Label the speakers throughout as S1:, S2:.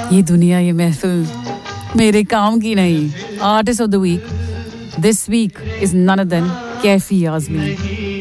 S1: ये दुनिया, ये महफिल मेरे काम की नहीं. Artist of the week this week is none other than Kaifi Azmi.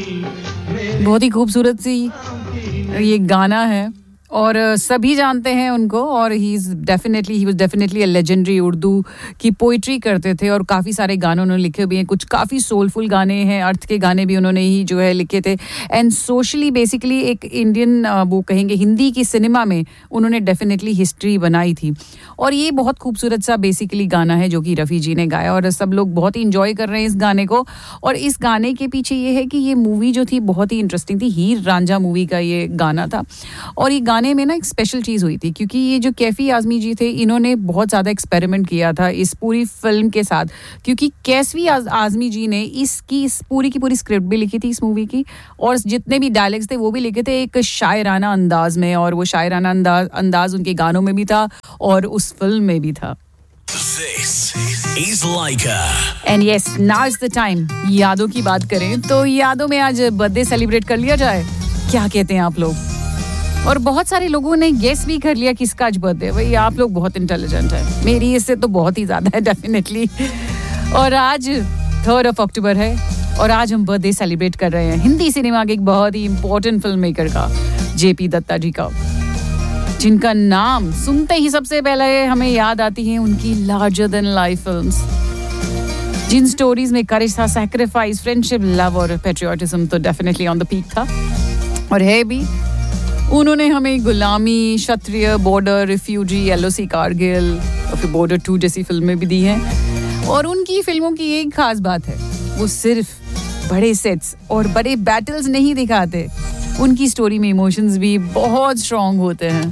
S1: बहुत ही खूबसूरत सी ये गाना है और सभी जानते हैं उनको, और he was definitely a legendary. Urdu की पोइट्री करते थे और काफ़ी सारे गाने उन्होंने लिखे भी हैं. कुछ काफ़ी सोलफुल गाने हैं, अर्थ के गाने भी उन्होंने ही जो है लिखे थे. एंड सोशली बेसिकली एक इंडियन वो कहेंगे हिंदी की सिनेमा में उन्होंने डेफिनेटली हिस्ट्री बनाई थी. और ये बहुत खूबसूरत सा बेसिकली गाना है जो कि रफ़ी जी ने गाया और सब लोग बहुत ही इंजॉय कर रहे हैं इस गाने को. और इस गाने के पीछे ये है कि ये मूवी जो थी बहुत ही इंटरेस्टिंग थी. हीर रांझा मूवी का ये गाना था और ये गाने में ना एक स्पेशल चीज़ हुई थी क्योंकि ये जो कैफी आज़मी जी थे इन्होंने बहुत ज़्यादा एक्सपेरिमेंट किया था इस पूरी फिल्म के साथ. क्योंकि कैफी आज़मी जी ने इसकी पूरी की पूरी स्क्रिप्ट भी लिखी थी इस मूवी की और जितने भी डायलॉग्स थे वो भी लिखे थे एक शायराना अंदाज में, और वो शायराना अंदाज उनके गानों में भी था और उस फिल्म में भी था.
S2: This is Laika.
S1: And yes, now is the time. यादों की बात करें तो यादों में आज बर्थडे सेलिब्रेट कर लिया जाए. क्या कहते हैं आप लोग? और बहुत सारे लोगों ने गेस भी कर लिया किसका आज बर्थडे. भाई आप लोग बहुत इंटेलिजेंट हैं, मेरी इससे तो बहुत ही ज़्यादा है डेफिनेटली. और आज 3 अक्टूबर है और आज हम बर्थडे सेलिब्रेट कर रहे हैं हिंदी सिनेमा के एक बहुत ही इंपॉर्टेंट फिल्म मेकर का, जेपी दत्ता जी का, जिनका नाम सुनते ही सबसे पहले हमें याद आती हैं उनकी लार्जर देन लाइफ फिल्म्स, जिन स्टोरीज में करेज था, सैक्रिफाइस, फ्रेंडशिप, लव और पेट्रियोटिज्म तो डेफिनेटली ऑन द पीक था और है भी. उन्होंने हमें गुलामी, क्षत्रिय, बॉर्डर, रिफ्यूजी, एलओसी कारगिल और फिर बॉर्डर 2 जैसी फिल्में भी दी हैं. और उनकी फिल्मों की एक खास बात है, वो सिर्फ बड़े सेट्स और बड़े बैटल्स नहीं दिखाते, उनकी स्टोरी में इमोशंस भी बहुत स्ट्रॉन्ग होते हैं.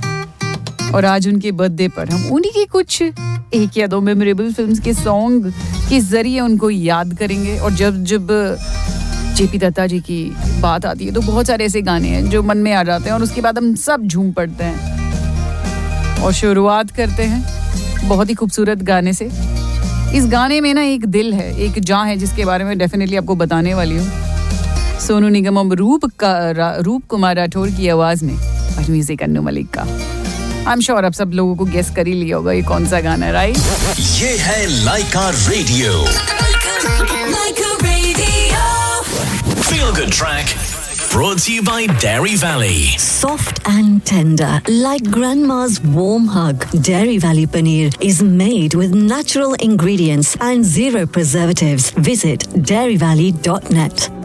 S1: और आज उनके बर्थडे पर हम उन्हीं की कुछ 1 या 2 मेमोरेबल फिल्म्स के सॉन्ग के जरिए उनको याद करेंगे. और जब जेपी दत्ता जी की बात आती है तो बहुत सारे ऐसे गाने हैं जो मन में आ जाते हैं और उसके बाद हम सब झूम पड़ते हैं. और शुरुआत करते हैं बहुत ही खूबसूरत गाने से. इस गाने में ना एक दिल है, एक जान है जिसके बारे में डेफिनेटली आपको बताने वाली हूँ. सोनू निगम और रूप कुमार राठौर की आवाज में और म्यूजिक अन्नू मलिक का. आई एम श्योर आप सब लोगों को गेस कर ही लिया होगा ये कौन सा गाना है, राइट?
S2: ये है लाइका radio. Feel good track. Brought to you by Dairy Valley.
S3: Soft and tender, like grandma's warm hug. Dairy Valley paneer is made with natural ingredients and zero preservatives. Visit dairyvalley.net.